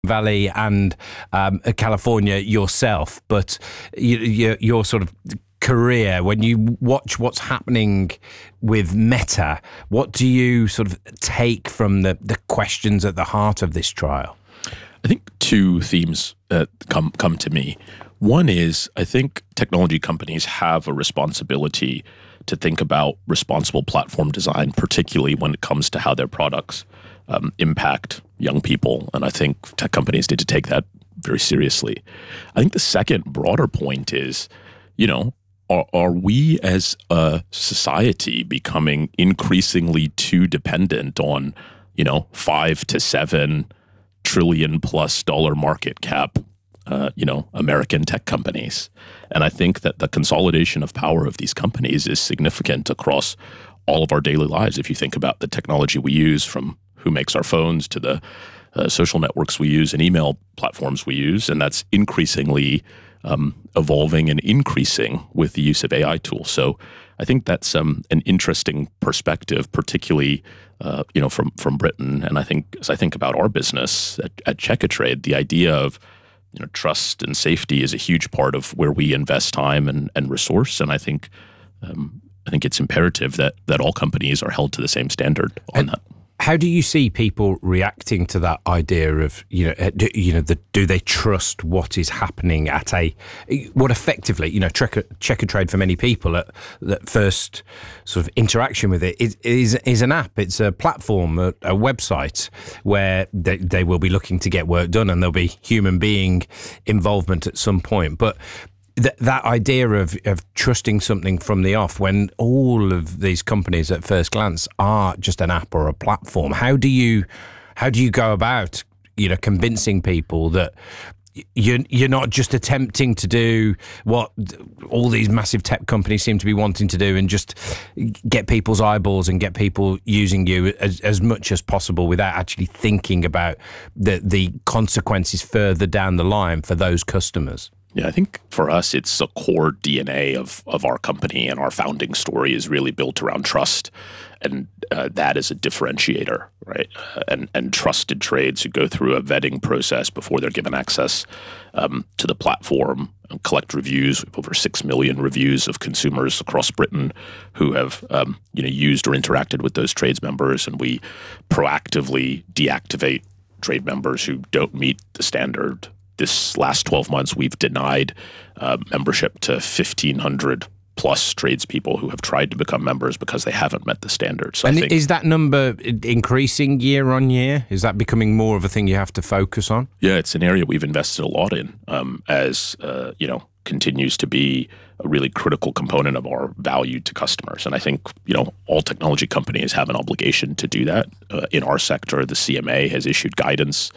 Valley and California yourself, but your sort of career, when you watch what's happening with Meta, what do you sort of take from the questions at the heart of this trial? I think two themes come to me. One is, I think technology companies have a responsibility to think about responsible platform design, particularly when it comes to how their products impact young people. And I think tech companies need to take that very seriously. I think the second broader point is, are we as a society becoming increasingly too dependent on, $5 to $7 trillion plus market cap, American tech companies? And I think that the consolidation of power of these companies is significant across all of our daily lives. If you think about the technology we use, from who makes our phones to the social networks we use and email platforms we use, and that's increasingly evolving and increasing with the use of AI tools. So I think that's an interesting perspective, particularly from Britain. And I think as I think about our business at Checkatrade, the idea of trust and safety is a huge part of where we invest time and resource. And I think it's imperative that all companies are held to the same standard on that. How do you see people reacting to that idea of, do they trust what is happening at what effectively, Checkatrade for many people, that first sort of interaction with it is an app. It's a platform, a website where they will be looking to get work done, and there'll be human being involvement at some point. But that idea of trusting something from the off, when all of these companies at first glance are just an app or a platform, how do you go about convincing people that you're not just attempting to do what all these massive tech companies seem to be wanting to do and just get people's eyeballs and get people using you as much as possible without actually thinking about the consequences further down the line for those customers? Yeah, I think for us, it's a core DNA of our company, and our founding story is really built around trust. And that is a differentiator, right? And trusted trades who go through a vetting process before they're given access to the platform and collect reviews. We have over 6 million reviews of consumers across Britain who have used or interacted with those trades members, and we proactively deactivate trade members who don't meet the standard. This last 12 months, we've denied membership to 1,500 plus tradespeople who have tried to become members because they haven't met the standards. So is that number increasing year on year? Is that becoming more of a thing you have to focus on? Yeah, it's an area we've invested a lot in, as continues to be a really critical component of our value to customers. And I think all technology companies have an obligation to do that. In our sector, the CMA has issued guidance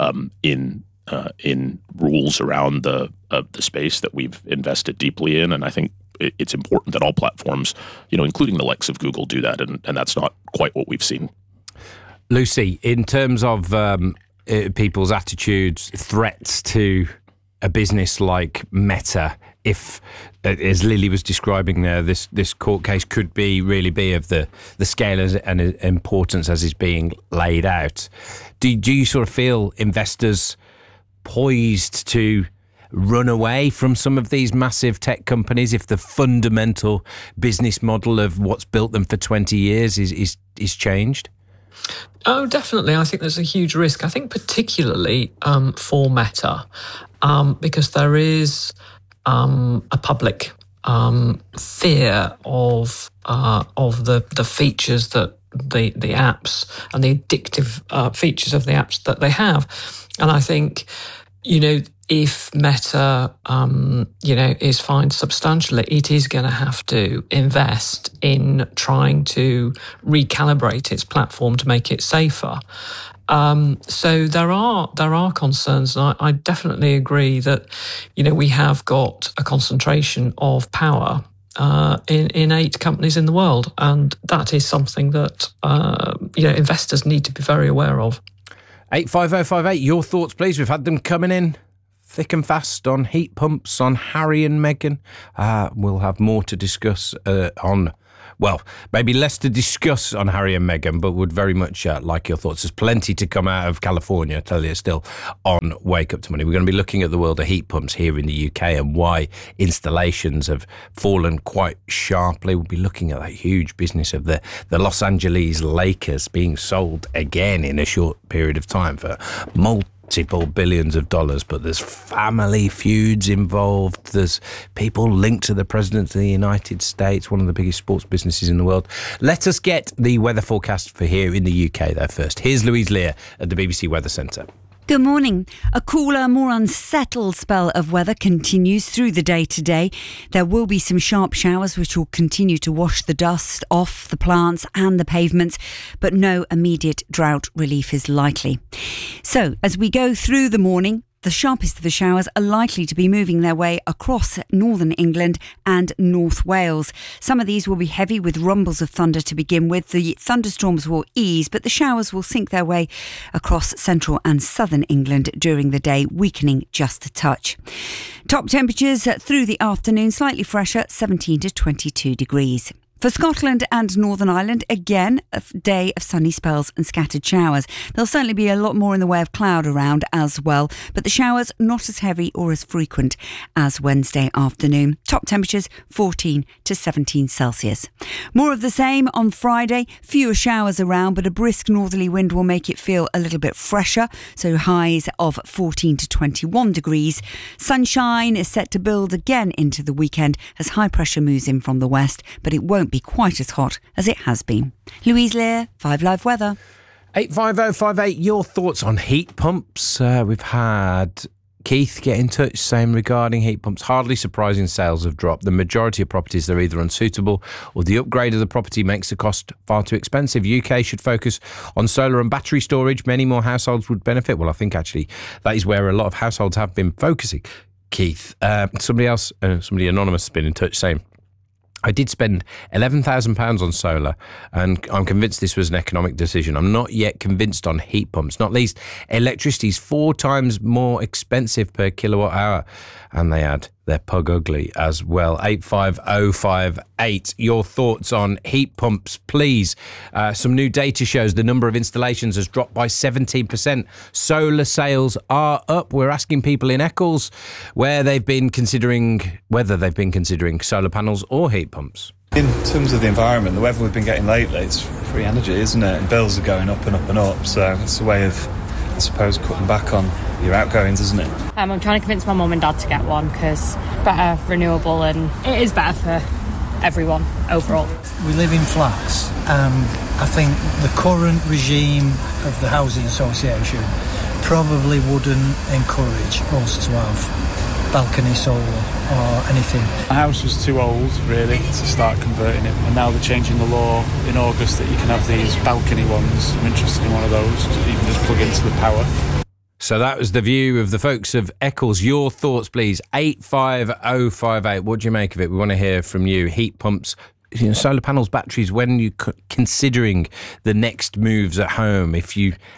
in rules around the space that we've invested deeply in. And I think it's important that all platforms, including the likes of Google, do that. And that's not quite what we've seen. Lucy, in terms of people's attitudes, threats to a business like Meta, if, as Lily was describing there, this court case could really be of the scale and importance as is being laid out, do you sort of feel investors poised to run away from some of these massive tech companies if the fundamental business model of what's built them for 20 years is changed? Oh, definitely. I think there's a huge risk. I think particularly for Meta, because there is a public fear of the features that the apps and the addictive features of the apps that they have. And I think, if Meta, is fined substantially, it is going to have to invest in trying to recalibrate its platform to make it safer. So there are concerns, and I definitely agree that, we have got a concentration of power in 8 companies in the world, and that is something that investors need to be very aware of. 85058, your thoughts, please. We've had them coming in thick and fast on heat pumps, on Harry and Meghan. We'll have more to discuss on well, maybe less to discuss on Harry and Meghan, but would very much like your thoughts. There's plenty to come out of California, I tell you, still on Wake Up to Money. We're going to be looking at the world of heat pumps here in the UK and why installations have fallen quite sharply. We'll be looking at that huge business of the Los Angeles Lakers being sold again in a short period of time for multiple billions of dollars, but there's family feuds involved. There's people linked to the President of the United States, one of the biggest sports businesses in the world. Let us get the weather forecast for here in the UK there first. Here's Louise Lear at the BBC Weather Centre. Good morning. A cooler, more unsettled spell of weather continues through the day today. There will be some sharp showers which will continue to wash the dust off the plants and the pavements, but no immediate drought relief is likely. So, as we go through the morning, the sharpest of the showers are likely to be moving their way across northern England and North Wales. Some of these will be heavy with rumbles of thunder to begin with. The thunderstorms will ease, but the showers will sink their way across central and southern England during the day, weakening just a touch. Top temperatures through the afternoon, slightly fresher, 17 to 22 degrees. For Scotland and Northern Ireland, again, a day of sunny spells and scattered showers. There'll certainly be a lot more in the way of cloud around as well, but the showers not as heavy or as frequent as Wednesday afternoon. Top temperatures 14 to 17 Celsius. More of the same on Friday. Fewer showers around, but a brisk northerly wind will make it feel a little bit fresher, so highs of 14 to 21 degrees. Sunshine is set to build again into the weekend as high pressure moves in from the west, but it won't be quite as hot as it has been. Louise Lear, 5 Live Weather. 85058, your thoughts on heat pumps. We've had Keith get in touch saying regarding heat pumps, hardly surprising sales have dropped. The majority of properties are either unsuitable or the upgrade of the property makes the cost far too expensive. UK should focus on solar and battery storage. Many more households would benefit. Well, I think actually that is where a lot of households have been focusing. Keith, somebody anonymous has been in touch saying, I did spend £11,000 on solar and I'm convinced this was an economic decision. I'm not yet convinced on heat pumps, not least electricity is 4 times more expensive per kilowatt hour. And they add, they're pug ugly as well. 85058, your thoughts on heat pumps, please. Some new data shows the number of installations has dropped by 17%. Solar sales are up. We're asking people in Eccles whether they've been considering solar panels or heat pumps. In terms of the environment, the weather we've been getting lately, it's free energy, isn't it? And bills are going up and up and up. So it's a way of, I suppose, cutting back on your outgoings, isn't it? I'm trying to convince my mum and dad to get one because better renewable and it is better for everyone overall. We live in flats and I think the current regime of the Housing Association probably wouldn't encourage us to have balcony solar or anything. The house was too old really to start converting it, and now they're changing the law in August that you can have these balcony ones. I'm interested in one of those, so you can just plug into the power. So that was the view of the folks of Eccles. Your thoughts, please. 85058. What do you make of it? We want to hear from you. Heat pumps, solar panels, batteries, when you're considering the next moves at home, if you